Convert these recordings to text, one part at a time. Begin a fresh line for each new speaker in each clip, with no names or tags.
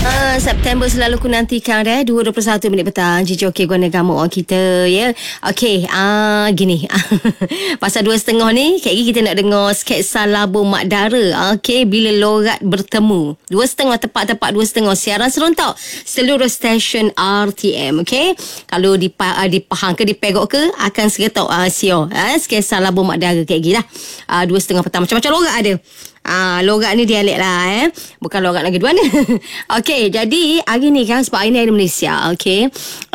September selalu ku nantikan 2:21 minit petang Joki guna gamuk kita ya. Okey, gini. Pasal 2.30 ni kali kita nak dengar sketsa labu Mak Dara. Okey, bila lorat bertemu. 2.30 tepat 2.30 siaran serentak seluruh stesen RTM. Okey. Kalau dipahang ke diperok ke akan seretak sio. Sketsa labu Mak Dara kayak gini lah. 2.30 petang macam-macam lorat ada. Logat ni dialek lah bukan logat lagi dua ni. Okey, jadi hari ni kan sebab hari ni ada Malaysia. Okey,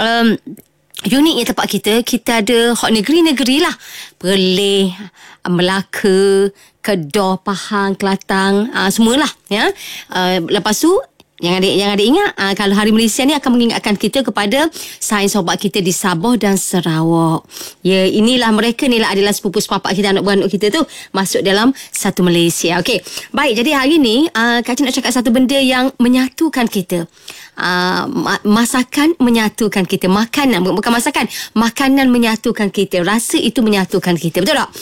uniknya tempat kita ada hot negeri-negeri lah. Perlis, Melaka, Kedah, Pahang, Kelantan, semualah ya. Lepas tu Yang ada ingat kalau Hari Malaysia ni akan mengingatkan kita kepada sains sobat kita di Sabah dan Sarawak. Ya, inilah mereka ni lah adalah sepupu sepapak kita, anak beranak kita tu masuk dalam satu Malaysia. Okey. Baik, jadi hari ni Kak Cik nak cakap satu benda yang menyatukan kita. Masakan menyatukan kita. Makanan, bukan masakan, makanan menyatukan kita. Rasa itu menyatukan kita. Betul tak?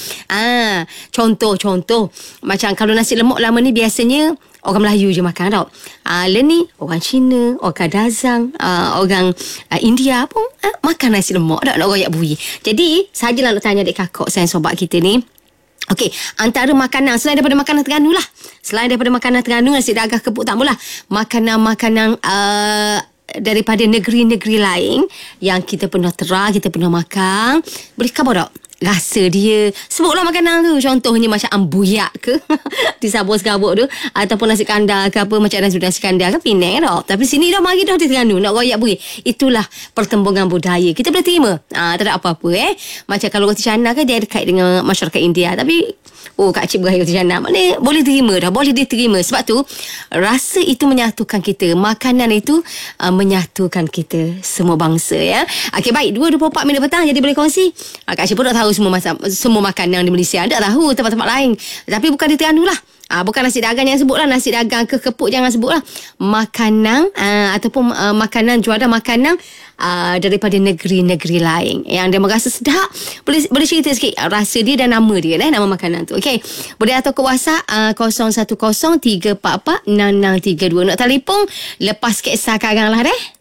Contoh macam kalau nasi lemak lama ni biasanya orang Melayu je makan tau. Ni orang Cina, orang Kadazan, orang India pun makan nasi lemak tak, nak royak bui. Jadi sajalah nak tanya adik kakak saya sobat kita ni. Okey, antara makanan selain daripada makanan Terengganu lah. Selain daripada makanan Terengganu, nasi dagah kepuk tak apalah. Makanan-makanan daripada negeri-negeri lain yang kita pernah kita pernah makan. Boleh khabar tak? Rasa dia sebutlah makanan tu. Contohnya macam ambuyak ke di Sabah Segabuk tu, ataupun nasi kandar ke apa, macam nasi kandar kan Penang tak. Tapi sini dah mari dah di Terengganu nak royak beri. Itulah pertembungan budaya. Kita boleh terima. Tak ada apa-apa Macam kalau roti canai kan dia dekat dengan masyarakat India. Tapi Kak Cik beraya roti canai, maknanya boleh terima dah. Boleh diterima. Sebab tu rasa itu menyatukan kita. Makanan itu menyatukan kita semua bangsa ya. Okey, baik, 2:24 minit petang. Jadi boleh kongsi. Kak Cik pun tak tahu semua makanan di Malaysia. Tak tahu tempat-tempat lain. Tapi bukan di Terengganu lah. Bukan nasi dagang yang sebut lah. Nasi dagang ke kepuk jangan sebut lah. Makanan ataupun makanan, jualan makanan daripada negeri-negeri lain yang dia merasa sedap. Boleh cerita sikit rasa dia dan nama dia nama makanan tu. Okey, boleh atau ke WhatsApp 0103446632. Nak telefon lepas sketsa karang lah